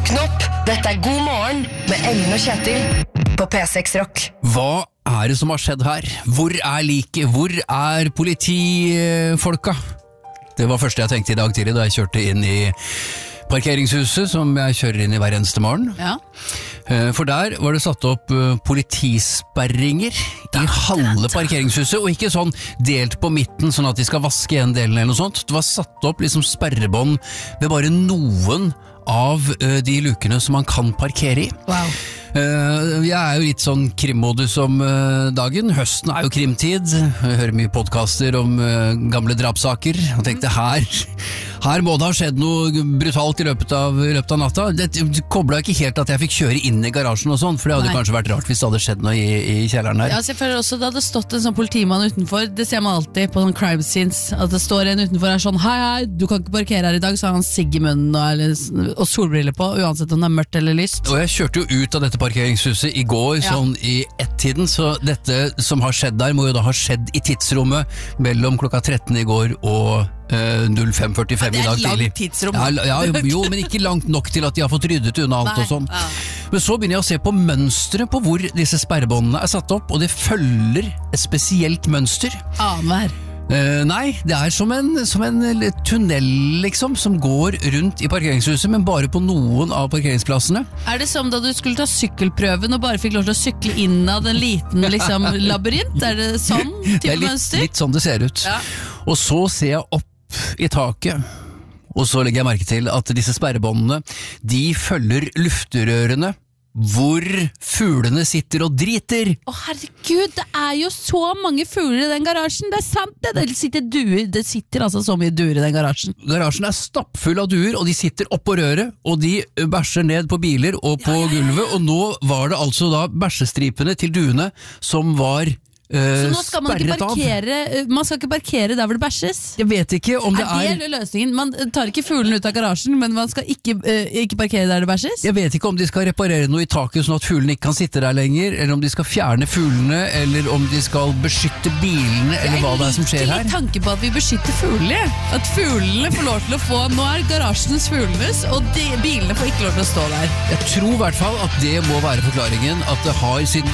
Våkn opp, dette God morgen med Ellen og Kjetil på P6 Rock. Hva det som har skjedd her? Hvor liket? Hvor politifolka? Det var første jeg tenkte i dag tidlig da jeg kjørte inn i parkeringshuset som jeg kjører inn i hver eneste morgen. Ja. For der var det satt opp politisperringer i halve parkeringshuset, og ikke sånn delt på midten sånn at de skal vaske en delen eller noe sånt. Det var satt opp liksom sperrebånd ved bare noen av de lukene som man kan parkere i. Wow. Jeg jo litt sånn krimmodus om dagen. Høsten jo krimtid. Jeg hører mye podcaster om gamle drapssaker og tenkte her må det ha skjedd noe brutalt i løpet av natta. Det koblet ikke helt at jeg fikk kjøre inn i garasjen og sånn, for det hadde kanskje vært rart hvis det hadde skjedd noe i kjelleren der. Ja, så jeg føler også det hadde stått en sånn politimann utenfor. Det ser man alltid på sånn crime scenes, at det står en utenfor her sånn hei, du kan ikke parkere her i dag, så har han sigg i munnen og solbriller på, uansett om det mørkt eller lyst. Og jeg kjørte jo ut av dette parkeringshuset i går, sånn i ett-tiden, så dette som har skjedd der må jo da ha skjedd i tidsrommet mellom klokka 13 i går og 05:45 i dag tidlig. Det langt tidsrom. Jo, men ikke langt nok til at de har fått ryddet unna alt og sånn. Men så begynner jeg å se på mønstret på hvor disse sperrebåndene satt opp, og det følger et spesielt mønster. Annenhver. Nei, det som en tunnel liksom, som går rundt i parkeringshuset, men bare på noen av parkeringsplassene. Det som da du skulle ta sykkelprøven og bare fikk lov til å sykle inn av en liten liksom, labyrint? Det sånn type mønster? Litt sånn det ser ut. Ja. Og så ser jeg opp i taket, og så legger jeg merke til at disse sperrebåndene, de følger luftrørene hvor fuglene sitter og driter. Herregud, det jo så mange fugler i den garasjen. Det sant det. Det sitter altså så mye duer i den garasjen. Garasjen stappfull av duer, og de sitter oppå røret, og de bæsjer ned på biler og på gulvet, og nå var det altså da bæsjestripene til duene som var så nå skal man ikke parkere man skal ikke parkere der hvor det bæsjes. Jeg vet ikke om det det løsningen? Man tar ikke fuglene ut av garasjen, men man skal ikke parkere der det bæsjes? Jeg vet ikke om de skal reparere noe i taket sånn at fuglene ikke kan sitte der lenger, eller om de skal fjerne fuglene, eller om de skal beskytte bilene, eller hva det som skjer her. Jeg liker tanke på at vi beskytter fuglene. At fuglene får lov til å få nå garasjens fuglenes, og bilene får ikke lov til å stå der. Jeg tror i hvert fall at det må være forklaringen, at det har siden